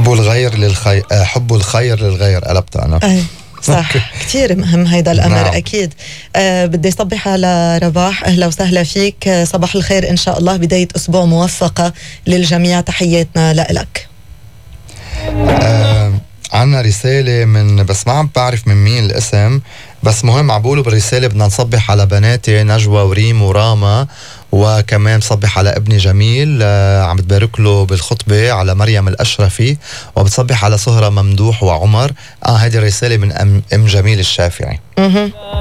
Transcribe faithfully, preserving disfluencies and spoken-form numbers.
حب الغير للخير، حب الخير للغير قلبت أنا. أي صح. كتير مهم هيدا الأمر. نعم. أكيد. أه بدي صبح على رباح، أهلا وسهلا فيك. صباح الخير إن شاء الله، بداية أسبوع موفقة للجميع، تحياتنا لإلك. أه عنا رسالة من، بس ما عم بعرف من مين الاسم، بس مهم عبولو بالرسالة بدنا نصبح على بناتي نجوى وريم وراما، وكمان صبح على ابني جميل آه عم بتبارك له بالخطبة على مريم الأشرفي، وبتصبح على سهرة ممدوح وعمر. اه هذه الرسالة من ام, أم جميل الشافعي.